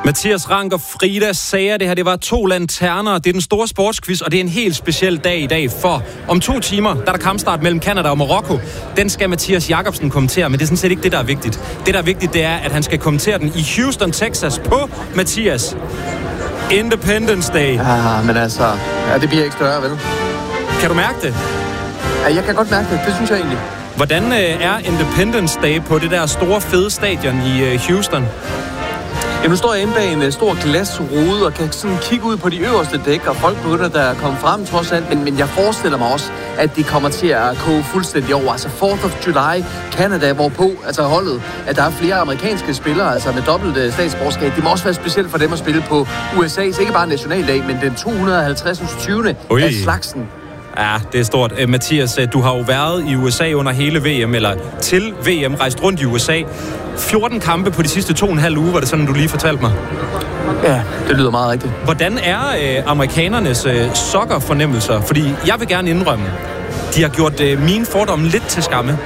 Mathias Rank og Frida Sager, det her, det var 2 lanterner. Det er den store sportsquiz, og det er en helt speciel dag i dag, for om 2 timer, der er der kampstart mellem Canada og Marokko. Den skal Mathias Jakobsen kommentere, men det er sådan set ikke det, der er vigtigt. Det, der er vigtigt, det er, at han skal kommentere den i Houston, Texas på Mathias Independence Day. Ja, men altså, det bliver ikke større, vel? Kan du mærke det? Ja, jeg kan godt mærke det. Det synes jeg egentlig. Hvordan er Independence Day på det der store, fede stadion i Houston? Ja, nu står jeg inde bag en stor glasrude og kan sådan kigge ud på de øverste dæk, og folk begynder der at komme frem trods alt, men jeg forestiller mig også, at det kommer til at koge fuldstændig over. Altså 4th of July, Canada, hvorpå, altså holdet, at der er flere amerikanske spillere, altså med dobbelt statsborgerskab. Det må også være specielt for dem at spille på USA's, ikke bare nationaldag, men den 250. 20. af slagsen. Ja, det er stort. Mathias, du har jo været i USA under hele VM, eller til VM, rejst rundt i USA. 14 kampe på de sidste 2,5 uger, var det sådan, du lige fortalte mig? Ja, det lyder meget rigtigt. Hvordan er amerikanernes soccer-fornemmelser? Fordi jeg vil gerne indrømme, de har gjort mine fordomme lidt til skamme.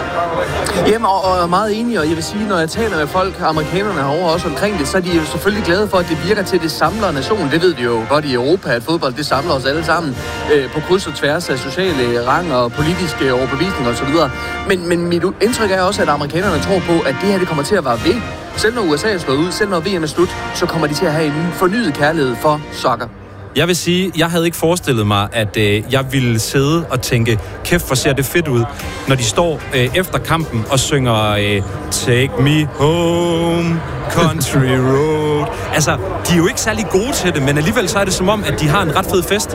Jamen, og meget enig, og jeg vil sige, når jeg taler med folk, amerikanerne herovre også omkring det, så er de jo selvfølgelig glade for, at det virker til, det samler nationen. Det ved vi jo godt i Europa, at fodbold, det samler os alle sammen på kryds og tværs af sociale rang og politiske overbevisninger osv. Men mit indtryk er også, at amerikanerne tror på, at det her, det kommer til at være ved. Selv når USA er slået ud, selv når VM er slut, så kommer de til at have en fornyet kærlighed for soccer. Jeg vil sige, jeg havde ikke forestillet mig, at jeg ville sidde og tænke, kæft, hvor ser det fedt ud, når de står efter kampen og synger Take me home, country road. Altså, de er jo ikke særlig gode til det, men alligevel så er det som om, at de har en ret fed fest.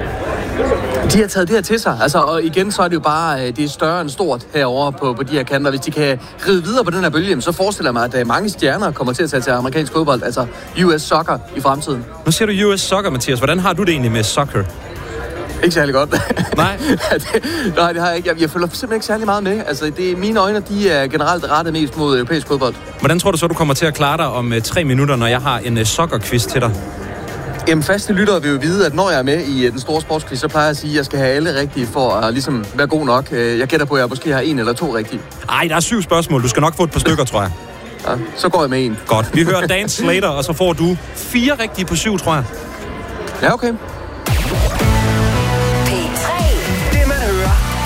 De har taget det her til sig, altså, og igen så er det jo bare, det er større end stort herovre på de her kanter. Hvis de kan ride videre på den her bølge, så forestiller jeg mig, at mange stjerner kommer til at tage til amerikansk fodbold, altså US Soccer i fremtiden. Nu siger du US Soccer, Mathias. Hvordan har du det egentlig med soccer? Ikke særlig godt. Nej? Nej, det har jeg ikke. Jeg følger simpelthen ikke særlig meget med. Altså, mine øjne, de er generelt rettet mest mod europæisk fodbold. Hvordan tror du så, du kommer til at klare dig om 3 minutter, når jeg har en soccer-quiz til dig? Jamen, faste lyttere vil jo vide, at når jeg er med i den store sportsquiz, så plejer jeg at sige, at jeg skal have alle rigtige for at ligesom være god nok. Jeg gætter på, at jeg måske har 1 eller 2 rigtige. Ej, der er 7 spørgsmål. Du skal nok få et par stykker, tror jeg. Ja, så går jeg med 1. Godt. Vi hører Dan Slater, og så får du 4 rigtige på 7, tror jeg. Ja, okay.